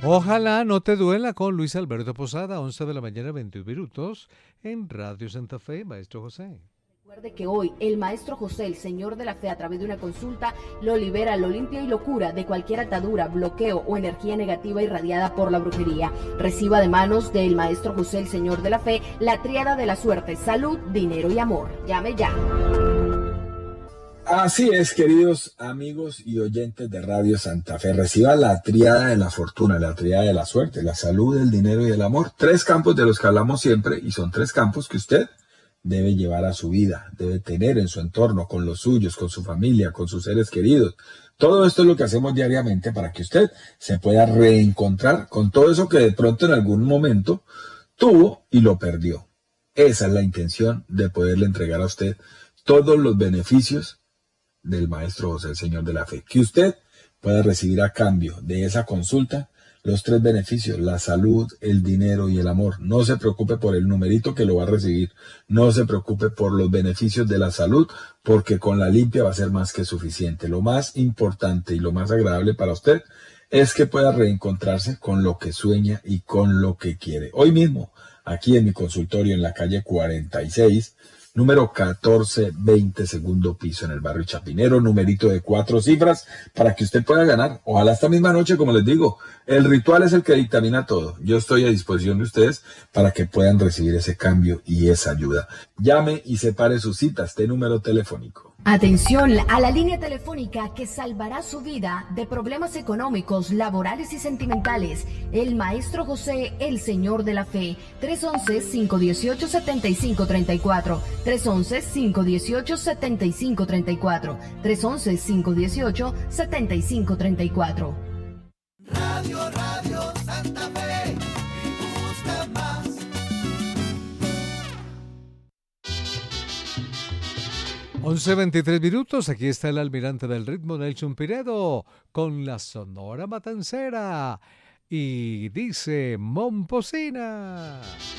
Ojalá no te duela con Luis Alberto Posada, 11 de la mañana, 21 minutos, en Radio Santa Fe, Maestro José. Recuerde que hoy el Maestro José, el Señor de la Fe, a través de una consulta, lo libera, lo limpia y lo cura de cualquier atadura, bloqueo o energía negativa irradiada por la brujería. Reciba de manos del Maestro José, el Señor de la Fe, la tríada de la suerte: salud, dinero y amor. Llame ya. Así es, queridos amigos y oyentes de Radio Santa Fe. Reciba la tríada de la fortuna, la tríada de la suerte, la salud, el dinero y el amor. 3 campos de los que hablamos siempre, y son 3 campos que usted debe llevar a su vida, debe tener en su entorno, con los suyos, con su familia, con sus seres queridos. Todo esto es lo que hacemos diariamente para que usted se pueda reencontrar con todo eso que de pronto en algún momento tuvo y lo perdió. Esa es la intención de poderle entregar a usted todos los beneficios del Maestro José, el Señor de la Fe, que usted pueda recibir a cambio de esa consulta los 3 beneficios: la salud, el dinero y el amor. No se preocupe por el numerito que lo va a recibir, no se preocupe por los beneficios de la salud, porque con la limpia va a ser más que suficiente. Lo más importante y lo más agradable para usted es que pueda reencontrarse con lo que sueña y con lo que quiere. Hoy mismo, aquí en mi consultorio en la calle 46, número 1420, segundo piso, en el barrio Chapinero, numerito de 4 cifras, para que usted pueda ganar. Ojalá esta misma noche, como les digo, el ritual es el que dictamina todo. Yo estoy a disposición de ustedes para que puedan recibir ese cambio y esa ayuda. Llame y separe su cita, este número telefónico. Atención a la línea telefónica que salvará su vida de problemas económicos, laborales y sentimentales. El Maestro José, el Señor de la Fe. 311-518-7534. 311-518-7534. 311-518-7534. Radio Santa Fe, me gusta más. Once 23 minutos, aquí está el almirante del ritmo, Nelson Pinedo, con la Sonora Matancera. Y dice Momposina.